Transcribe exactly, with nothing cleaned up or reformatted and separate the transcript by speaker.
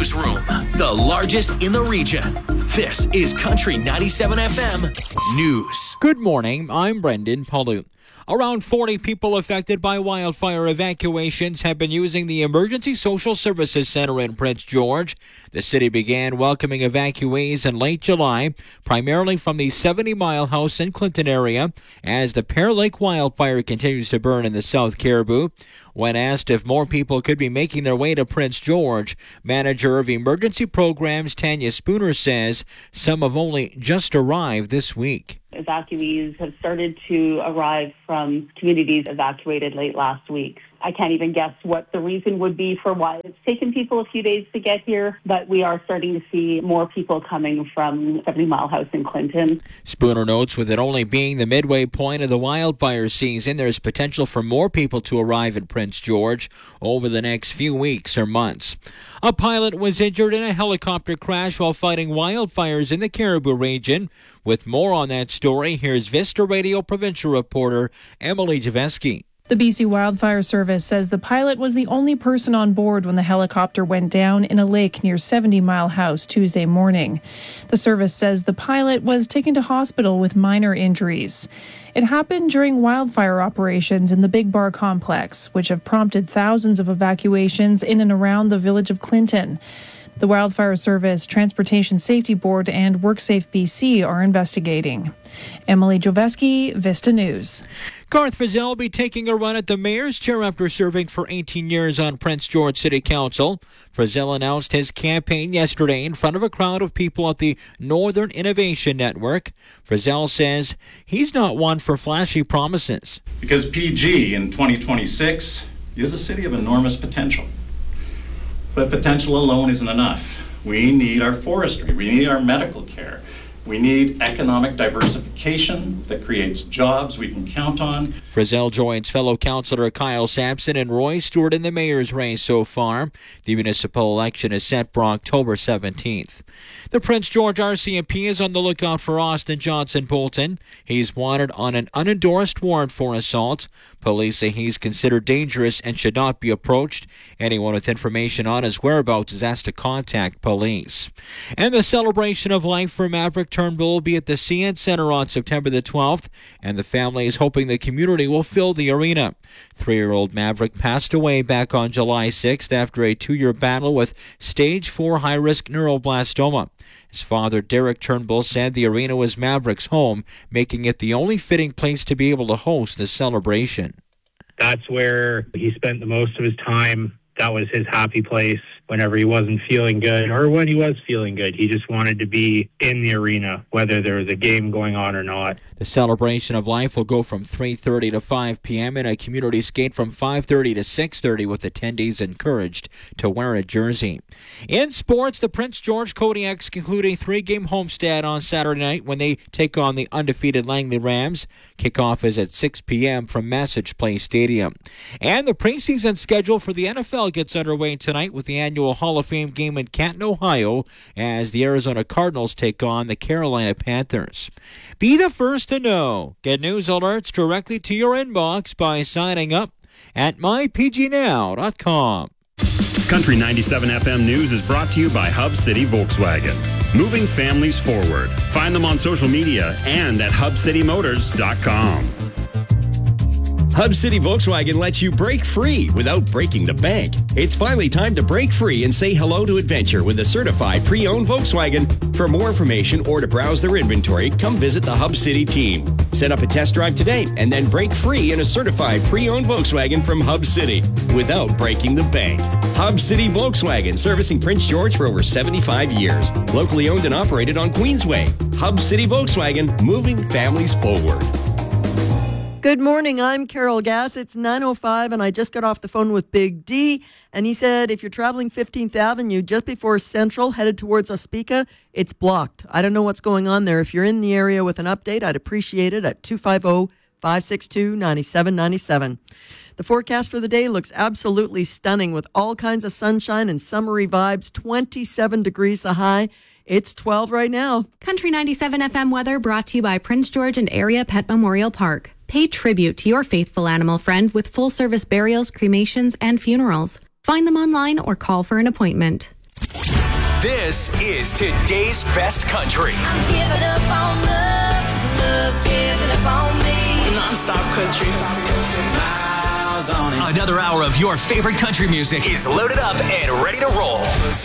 Speaker 1: newsroom, the largest in the region. This is Country ninety-seven F M News.
Speaker 2: Good morning, I'm Brendan Palu. Around forty people affected by wildfire evacuations have been using the Emergency Social Services Center in Prince George. The city began welcoming evacuees in late July, primarily from the seventy mile House and Clinton area, as the Pear Lake wildfire continues to burn in the South Caribou. When asked if more people could be making their way to Prince George, Manager of Emergency Programs Tanya Spooner says some have only just arrived this week.
Speaker 3: Evacuees have started to arrive from communities evacuated late last week. I can't even guess what the reason would be for why it's taken people a few days to get here, but we are starting to see more people coming from seventy mile House in Clinton.
Speaker 2: Spooner notes with it only being the midway point of the wildfire season, there's potential for more people to arrive in Prince George over the next few weeks or months. A pilot was injured in a helicopter crash while fighting wildfires in the Caribou region. With more on that story, here's Vista Radio provincial reporter Emily Javeski.
Speaker 4: The B C Wildfire Service says the pilot was the only person on board when the helicopter went down in a lake near seventy mile House Tuesday morning. The service says the pilot was taken to hospital with minor injuries. It happened during wildfire operations in the Big Bar complex, which have prompted thousands of evacuations in and around the village of Clinton. The Wildfire Service, Transportation Safety Board, and WorkSafe B C are investigating. Emily Joveski, Vista News.
Speaker 2: Garth Frizzell will be taking a run at the mayor's chair after serving for eighteen years on Prince George City Council. Frizzell announced his campaign yesterday in front of a crowd of people at the Northern Innovation Network. Frizzell says he's not one for flashy promises.
Speaker 5: Because P G in twenty twenty-six is a city of enormous potential. But potential alone isn't enough. We need our forestry. We need our medical care. We need economic diversification that creates jobs we can count on.
Speaker 2: Frizzell joins fellow councillor Kyle Sampson and Roy Stewart in the mayor's race so far. The municipal election is set for October seventeenth. The Prince George R C M P is on the lookout for Austin Johnson Bolton. He's wanted on an unendorsed warrant for assault. Police say he's considered dangerous and should not be approached. Anyone with information on his whereabouts is asked to contact police. And the celebration of life for Maverick Turnbull will be at the C N Center on September the twelfth, and the family is hoping the community will fill the arena. Three-year-old Maverick passed away back on July sixth after a two-year battle with stage four high-risk neuroblastoma. His father, Derek Turnbull, said the arena was Maverick's home, making it the only fitting place to be able to host the celebration.
Speaker 6: That's where he spent the most of his time. That was his happy place. Whenever he wasn't feeling good, or when he was feeling good, he just wanted to be in the arena, whether there was a game going on or not.
Speaker 2: The celebration of life will go from three thirty to five p.m. and a community skate from five thirty to six thirty, with attendees encouraged to wear a jersey. In sports, the Prince George Kodiaks conclude a three-game homestand on Saturday night when they take on the undefeated Langley Rams. Kickoff is at six p.m. from Message Place Stadium. And the preseason schedule for the N F L gets underway tonight with the annual Hall of Fame game in Canton, Ohio, as the Arizona Cardinals take on the Carolina Panthers. Be the first to know. Get news alerts directly to your inbox by signing up at my p g now dot com.
Speaker 7: Country ninety-seven F M News is brought to you by Hub City Volkswagen. Moving families forward. Find them on social media and at hub city motors dot com.
Speaker 8: Hub City Volkswagen lets you break free without breaking the bank. It's finally time to break free and say hello to adventure with a certified pre-owned Volkswagen. For more information or to browse their inventory, come visit the Hub City team. Set up a test drive today and then break free in a certified pre-owned Volkswagen from Hub City without breaking the bank. Hub City Volkswagen, servicing Prince George for over seventy-five years. Locally owned and operated on Queensway. Hub City Volkswagen, moving families forward.
Speaker 9: Good morning, I'm Carol Gass. It's nine oh five and I just got off the phone with Big D, and he said if you're traveling fifteenth Avenue just before Central headed towards Ospika, it's blocked. I don't know what's going on there. If you're in the area with an update, I'd appreciate it at two five zero, five six two, nine seven nine seven. The forecast for the day looks absolutely stunning with all kinds of sunshine and summery vibes, twenty-seven degrees the high. It's twelve right now.
Speaker 10: Country ninety-seven F M weather brought to you by Prince George and Area Pet Memorial Park. Pay tribute to your faithful animal friend with full-service burials, cremations, and funerals. Find them online or call for an appointment.
Speaker 1: This is today's best country.
Speaker 11: I'm giving up on love, 'cause love's giving up on me.
Speaker 12: Non-stop country. Miles on it.
Speaker 1: Another hour of your favorite country music is loaded up and ready to roll.